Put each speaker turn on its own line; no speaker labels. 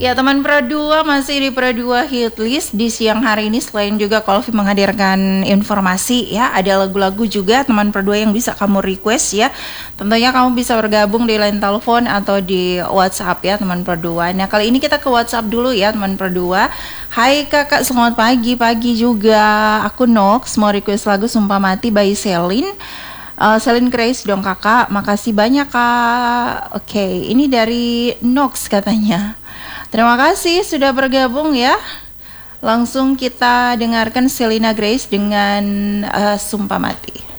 Ya teman Pro 2 masih di Pro 2 Hitlist di siang hari ini. Selain juga Kolvi menghadirkan informasi ya, ada lagu-lagu juga teman Pro 2 yang bisa kamu request ya. Tentunya kamu bisa bergabung di line telepon atau di WhatsApp ya teman Pro 2. Nah kali ini kita ke WhatsApp dulu ya teman Pro 2. Hai kakak, selamat pagi juga. Aku Nox, mau request lagu Sumpah Mati by Celine. Celine Grace dong kakak, makasih banyak kak. Oke, ini dari Nox katanya. Terima kasih sudah bergabung ya. Langsung kita dengarkan Selena Grace dengan Sumpah Mati.